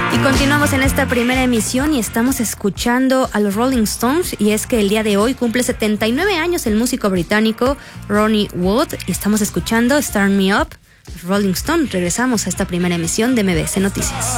Y continuamos en esta primera emisión y estamos escuchando a los Rolling Stones, y es que el día de hoy cumple 79 años el músico británico Ronnie Wood, y estamos escuchando Start Me Up, Rolling Stone. Regresamos a esta primera emisión de MBS Noticias.